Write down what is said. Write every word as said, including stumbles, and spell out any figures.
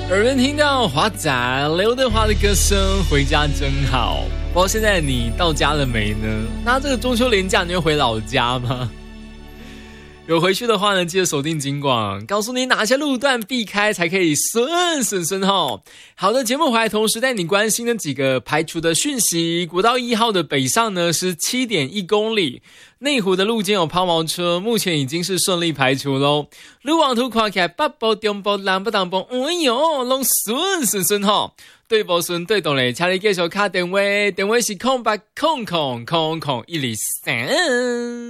耳边听到华仔刘德华的歌声，回家真好。不知道现在你到家了没呢？那这个中秋连假你会回老家吗？有回去的话呢，记得锁定警广，告诉你哪些路段避开才可以顺顺顺吼。好的，节目回来同时带你关心的几个排除的讯息。国道一号的北上呢是 七点一公里，内湖的路肩有抛锚车，目前已经是顺利排除咯。路网图看起来北部、中部、南部、东部，哎呦，拢顺顺顺吼。对不顺对懂嘞，请你继续打电话，电话是空八空空空空一二三。